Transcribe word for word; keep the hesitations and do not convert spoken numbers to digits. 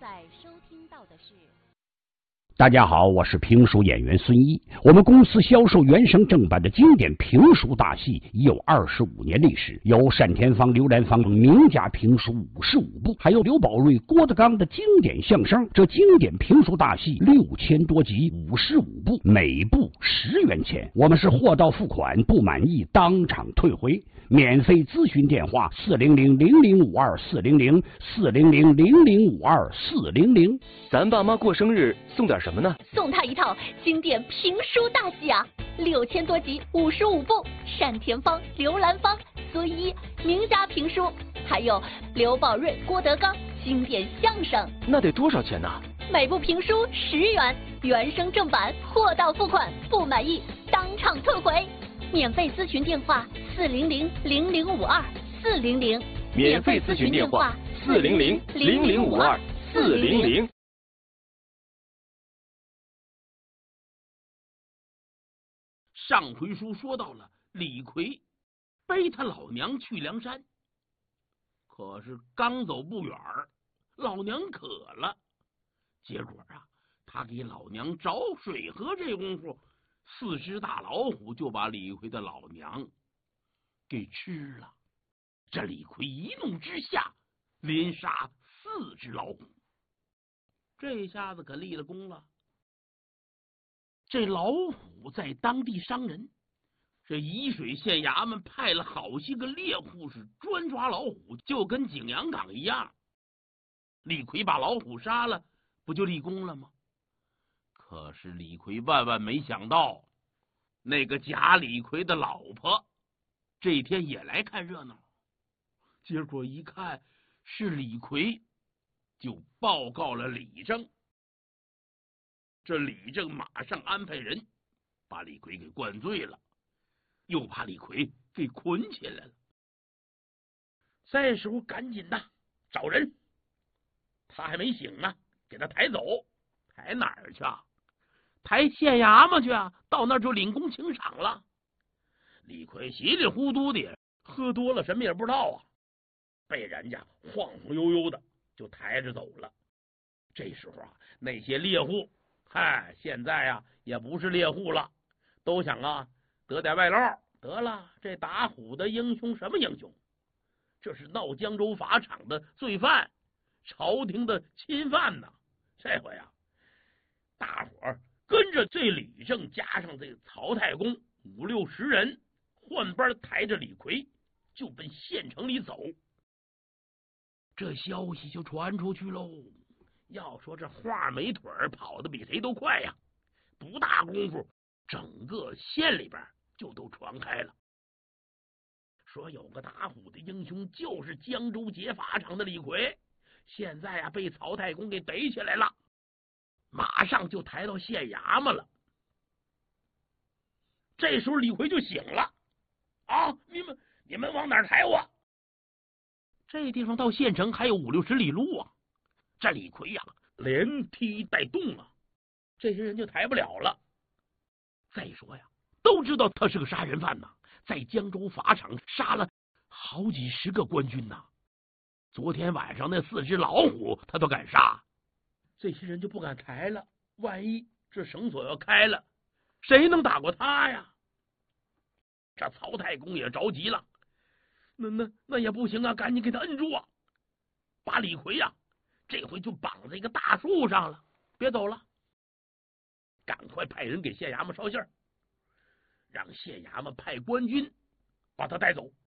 在收听到的是。 大家好，我是评书演员孙一。我们公司销售原声正版的经典评书大戏已有二十五年历史，有单田芳、刘兰芳等名家评书五十五部，还有刘宝瑞、郭德纲的经典相声。这经典评书大戏六千多集，五十五部，每部十元钱。我们是货到付款，不满意当场退回。免费咨询电话：四零零零零五二四零零四零零零零五二四零零。 咱爸妈过生日送点什么呢？ 送他一套经典评书大戏啊，六千多集，五十五部，单田芳、刘兰芳、孙一名家评书，还有刘宝瑞、郭德纲经典相声。 那得多少钱呢？ 每部评书十元，原声正版，货到付款，不满意当场退回。免费咨询电话：四零零零零五二四零零。 免费咨询电话：四零零零零五二四零零。 上回书说到了李逵背他老娘去梁山，可是刚走不远儿，老娘渴了，结果啊，他给老娘找水喝，这功夫四只大老虎就把李逵的老娘给吃了。这李逵一怒之下连杀四只老虎，这下子可立了功了。这老虎在当地伤人，这沂水县衙门派了好些个猎户是专抓老虎，就跟景阳岗一样。李逵把老虎杀了，不就立功了吗？可是李逵万万没想到，那个假李逵的老婆这天也来看热闹，结果一看是李逵，就报告了李正。这李正马上安排人把李逵给灌醉了，又把李逵给捆起来了。这时候赶紧的找人，他还没醒呢，给他抬走。抬哪儿去啊？抬县衙门去啊！到那儿就领功请赏了。李逵稀里糊涂的，喝多了什么也不知道啊，被人家晃晃悠悠的就抬着走了。这时候啊，那些猎户，嗨，现在啊也不是猎户了，都想啊得点外捞。得了，这打虎的英雄什么英雄？这是闹江州法场的罪犯，朝廷的钦犯呐！这回啊，大伙儿跟着这李正加上这曹太公五六十人，换班抬着李逵就奔县城里走。这消息就传出去喽。要说这画眉腿跑得比谁都快呀，不大功夫，整个县里边就都传开了，说有个打虎的英雄就是江州劫法场的李逵，现在啊被曹太公给逮起来了，马上就抬到县衙门了。这时候李逵就醒了啊！你们你们往哪儿抬我？这地方到县城还有五六十里路啊！这李逵呀、啊，连踢带动啊，这些人就抬不了了。再说呀，都知道他是个杀人犯呐，在江州法场杀了好几十个官军呐。昨天晚上那四只老虎他都敢杀，这些人就不敢抬了。万一这绳索要开了，谁能打过他呀？这曹太公也着急了，那那那也不行啊，赶紧给他摁住啊！把李逵呀、啊，这回就绑在一个大树上了，别走了，赶快派人给县衙门捎信儿，让县衙门派官军把他带走。